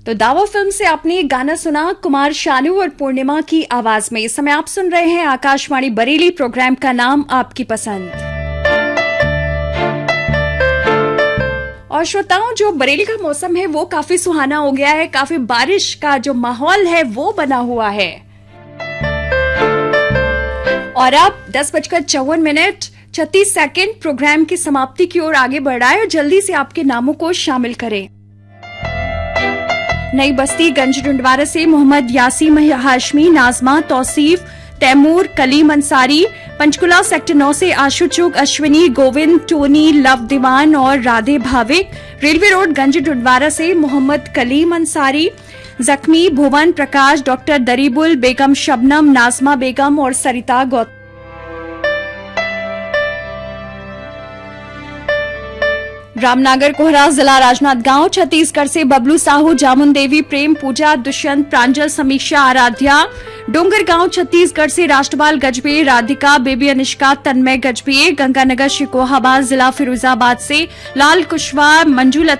तो दावा फिल्म से आपने एक गाना सुना कुमार शानू और पूर्णिमा की आवाज में। इस समय आप सुन रहे हैं आकाशवाणी बरेली, प्रोग्राम का नाम आपकी पसंद। और श्रोताओं, जो बरेली का मौसम है वो काफी सुहाना हो गया है, काफी बारिश का जो माहौल है वो बना हुआ है। और अब 10:54 प्रोग्राम की समाप्ति की ओर आगे बढ़ रहा है और जल्दी से आपके नामों को शामिल करें। नई बस्ती गंज डुंडवारा से मोहम्मद यासीम हाशमी, नाजमा, तौसीफ, तैमूर, कलीम अंसारी। पंचकुला सेक्टर 9 से आशु चुग, अश्विनी, गोविंद, टोनी, लव दीवान और राधे भाविक। रेलवे रोड गंज डुंडवारा से मोहम्मद कलीम अंसारी, जख्मी, भुवन प्रकाश, डॉक्टर दरीबुल बेगम, शबनम, नाजमा बेगम और सरिता गौतम। रामनगर कोहरा जिला राजनांदगांव छत्तीसगढ़ से बबलू साहू, जामुन देवी, प्रेम पूजा, दुष्यंत, प्रांजल, समीक्षा, आराध्या। डोंगरगांव छत्तीसगढ़ से राष्ट्रपाल गजबे, राधिका, बेबी अनिष्का, तन्मय गजबे। गंगानगर शिकोहाबाद जिला फिरोजाबाद से लाल कुशवाहा, मंजू